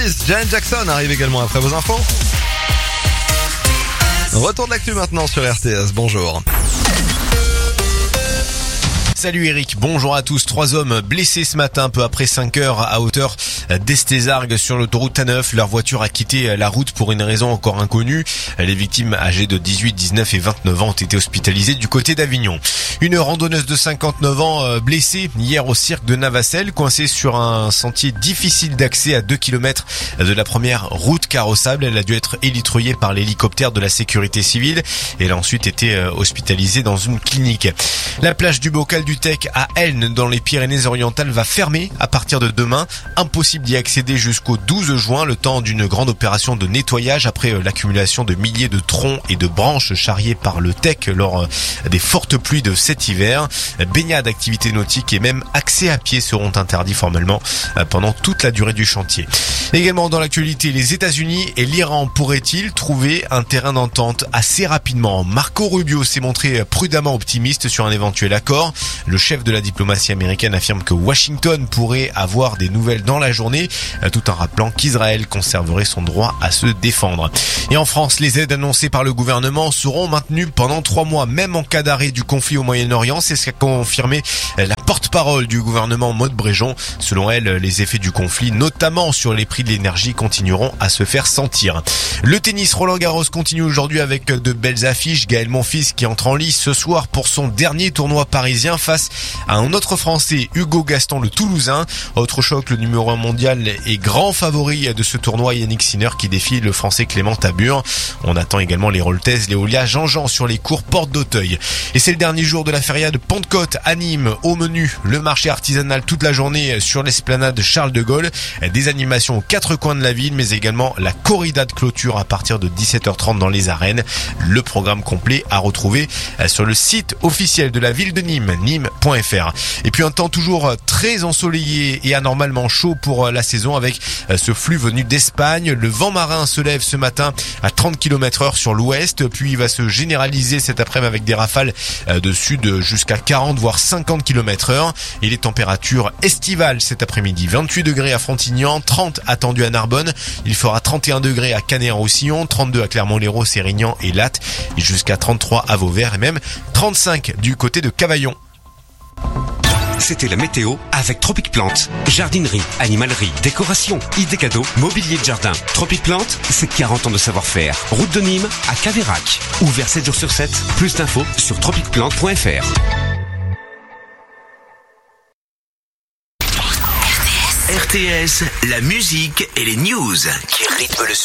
Janet Jackson arrive également après vos infos. Retour de l'actu maintenant sur RTS, bonjour. Salut Eric, bonjour à tous. 3 hommes blessés ce matin peu après 5 heures à hauteur d'Estésargues sur l'autoroute A9. Leur voiture a quitté la route pour une raison encore inconnue. Les victimes âgées de 18, 19 et 29 ans ont été hospitalisées du côté d'Avignon. Une randonneuse de 59 ans blessée hier au cirque de Navacelles, coincée sur un sentier difficile d'accès à 2 km de la première route carrossable. Elle a dû être élitreillée par l'hélicoptère de la sécurité civile. Elle a ensuite été hospitalisée dans une clinique. La plage du Bocal du Tech à Elne dans les Pyrénées-Orientales va fermer à partir de demain. Impossible d'y accéder jusqu'au 12 juin, le temps d'une grande opération de nettoyage après l'accumulation de milliers de troncs et de branches charriées par le Tech lors des fortes pluies de cet hiver. Baignade, activités nautiques et même accès à pied seront interdits formellement pendant toute la durée du chantier. Également dans l'actualité, les États-Unis et l'Iran pourraient-ils trouver un terrain d'entente assez rapidement? Marco Rubio s'est montré prudemment optimiste sur un éventuel accord. Le chef de la diplomatie américaine affirme que Washington pourrait avoir des nouvelles dans la journée, tout en rappelant qu'Israël conserverait son droit à se défendre. Et en France, les aides annoncées par le gouvernement seront maintenues pendant 3 mois, même en cas d'arrêt du conflit au Moyen-Orient. C'est ce qu'a confirmé la porte-parole du gouvernement, Maude Bréjon. Selon elle, les effets du conflit, notamment sur les prix de l'énergie, continueront à se faire sentir. Le tennis, Roland-Garros continue aujourd'hui avec de belles affiches. Gaël Monfils qui entre en lice ce soir pour son dernier tournoi parisien face à un autre Français, Hugo Gaston, le Toulousain. Autre choc, le numéro 1 mondial et grand favori de ce tournoi, Yannick Sinner, qui défie le Français Clément Tabur. On attend également les Roltez, Léolia, Jean-Jean sur les cours Porte d'Auteuil. Et c'est le dernier jour de la feria de Pentecôte à Nîmes. Au menu, le marché artisanal toute la journée sur l'esplanade Charles de Gaulle. Des animations aux 4 coins de la ville, mais également la corrida de clôture à partir de 17h30 dans les arènes. Le programme complet à retrouver sur le site officiel de la ville de Nîmes, nîmes.fr. Et puis un temps toujours très ensoleillé et anormalement chaud pour la saison avec ce flux venu d'Espagne. Le vent marin se lève ce matin à 30 km/h sur l'ouest, puis il va se généraliser cet après-midi avec des rafales de sud jusqu'à 40 voire 50 km/h. Et les températures estivales cet après-midi, 28 degrés à Frontignan, 30 attendus à Narbonne, il fera 31 degrés à Canet-en-Roussillon, 32 à Clermont-Lérault, Sérignan et Latte, et jusqu'à 33 à Vauvert et même 35 du côté de Cavaillon. C'était la météo avec Tropic Plante. Jardinerie, animalerie, décoration, idées cadeaux, mobilier de jardin. Tropic Plante, c'est 40 ans de savoir-faire. Route de Nîmes à Cavérac. Ouvert 7 jours sur 7. Plus d'infos sur tropicplante.fr. RTS, la musique et les news qui rythment le